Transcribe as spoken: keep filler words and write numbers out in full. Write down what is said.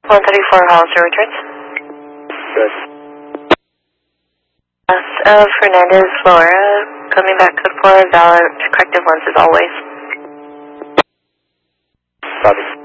one thirty-four Hollister returns. Good. Uh, Fernandez, Flora, coming back code four, valid corrective ones as always. Copy.